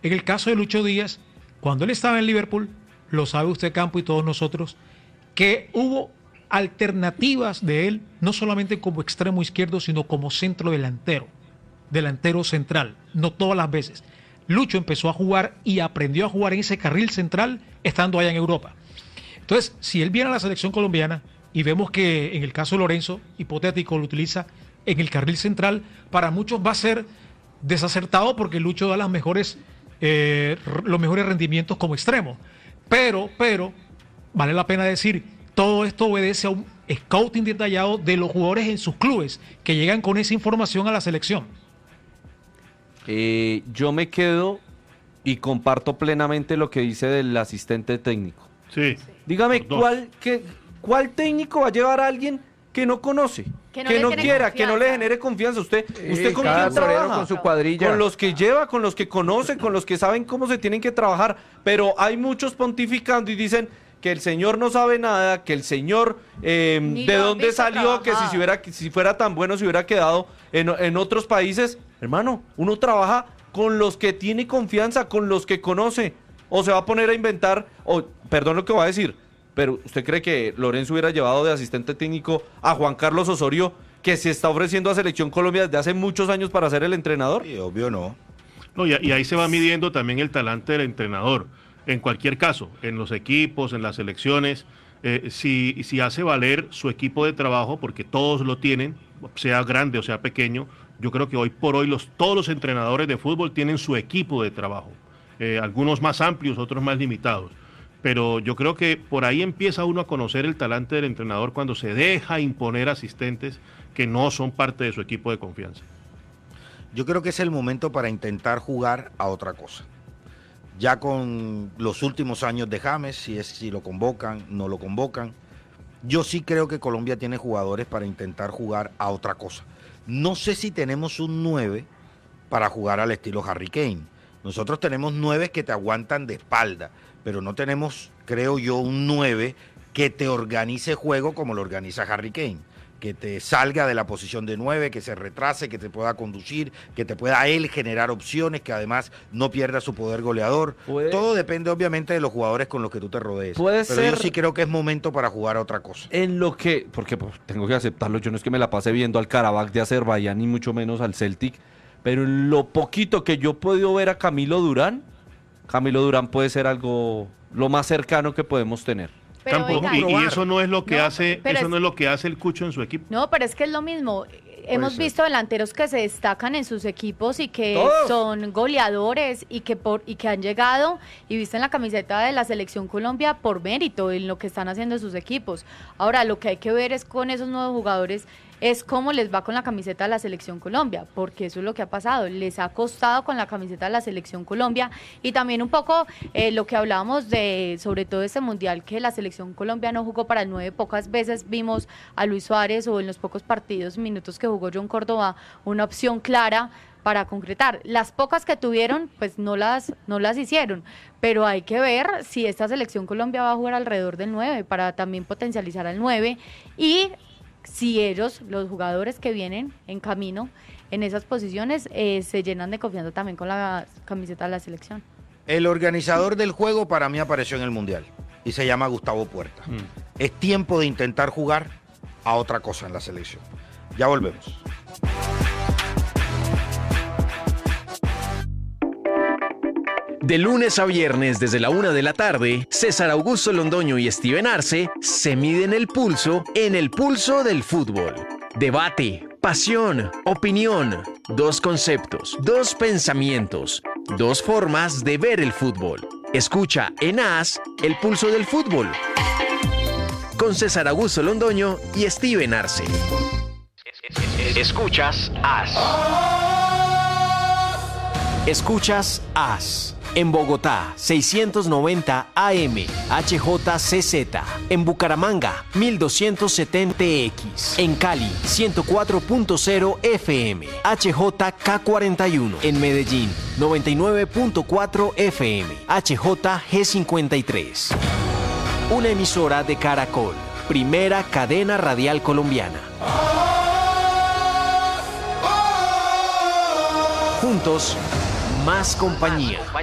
En el caso de Lucho Díaz, cuando él estaba en Liverpool, lo sabe usted, Campo, y todos nosotros, que hubo alternativas de él, no solamente como extremo izquierdo, sino como centro delantero central, no todas las veces. Lucho empezó a jugar y aprendió a jugar en ese carril central estando allá en Europa. Entonces, si él viene a la selección colombiana y vemos que en el caso de Lorenzo, hipotético, lo utiliza en el carril central, para muchos va a ser desacertado porque Lucho da los mejores rendimientos como extremo. Pero, vale la pena decir, todo esto obedece a un scouting detallado de los jugadores en sus clubes que llegan con esa información a la selección. Yo me quedo y comparto plenamente lo que dice del asistente técnico. Sí. Dígame, ¿cuál técnico va a llevar a alguien que no conoce, que no quiera, que no le genere confianza? ¿Usted con quién trabaja? Con su cuadrilla. Con los que lleva, con los que conoce, con los que saben cómo se tienen que trabajar. Pero hay muchos pontificando y dicen que el señor no sabe nada, que el señor de dónde salió, trabajar. Que si fuera tan bueno se hubiera quedado en otros países. Hermano, uno trabaja con los que tiene confianza, con los que conoce. O se va a poner a inventar, perdón lo que voy a decir, pero ¿usted cree que Lorenzo hubiera llevado de asistente técnico a Juan Carlos Osorio, que se está ofreciendo a Selección Colombia desde hace muchos años para ser el entrenador? Sí, obvio no. No, y ahí se va midiendo también el talante del entrenador. En cualquier caso, en los equipos, en las selecciones, si hace valer su equipo de trabajo, porque todos lo tienen, sea grande o sea pequeño, yo creo que hoy por hoy todos los entrenadores de fútbol tienen su equipo de trabajo. Algunos más amplios, otros más limitados. Pero yo creo que por ahí empieza uno a conocer el talante del entrenador cuando se deja imponer asistentes que no son parte de su equipo de confianza. Yo creo que es el momento para intentar jugar a otra cosa. Ya con los últimos años de James, si lo convocan, no lo convocan, yo sí creo que Colombia tiene jugadores para intentar jugar a otra cosa. No sé si tenemos un 9 para jugar al estilo Harry Kane. Nosotros tenemos 9 que te aguantan de espalda, pero no tenemos, creo yo, un 9 que te organice juego como lo organiza Harry Kane, que te salga de la posición de 9, que se retrase, que te pueda conducir, que te pueda él generar opciones, que además no pierda su poder goleador. Todo depende obviamente de los jugadores con los que tú te rodees. Pero yo sí creo que es momento para jugar a otra cosa. Porque tengo que aceptarlo, yo no es que me la pase viendo al Karabakh de Azerbaiyán ni mucho menos al Celtic, pero en lo poquito que yo he podido ver a Camilo Durán puede ser algo lo más cercano que podemos tener. Campo, y eso no es lo que hace el Cucho en su equipo. No, pero es que es lo mismo. Hemos visto delanteros que se destacan en sus equipos y que son goleadores y que han llegado y visten la camiseta de la Selección Colombia por mérito en lo que están haciendo en sus equipos. Ahora, lo que hay que ver es con esos nuevos jugadores es cómo les va con la camiseta de la Selección Colombia, porque eso es lo que ha pasado, les ha costado con la camiseta de la Selección Colombia y también un poco lo que hablábamos de, sobre todo este mundial, que la Selección Colombia no jugó para el 9, pocas veces vimos a Luis Suárez o en los pocos minutos que jugó John Córdoba, una opción clara para concretar. Las pocas que tuvieron, pues no las hicieron, pero hay que ver si esta Selección Colombia va a jugar alrededor del 9 para también potencializar al 9 y si ellos, los jugadores que vienen en camino en esas posiciones, se llenan de confianza también con la camiseta de la selección. El organizador del juego para mí apareció en el Mundial y se llama Gustavo Puerta. Es tiempo de intentar jugar a otra cosa en la selección. Ya volvemos. De lunes a viernes desde la 1 de la tarde, César Augusto Londoño y Steven Arce se miden el pulso en el pulso del fútbol. Debate, pasión, opinión, 2 conceptos, 2 pensamientos, 2 formas de ver el fútbol. Escucha en AS el pulso del fútbol. Con César Augusto Londoño y Steven Arce. Escuchas AS. Escuchas AS. En Bogotá, 690 AM, HJCZ. En Bucaramanga, 1270X. En Cali, 104.0 FM, HJK41. En Medellín, 99.4 FM, HJG53. Una emisora de Caracol, primera cadena radial colombiana. Juntos, más compañía.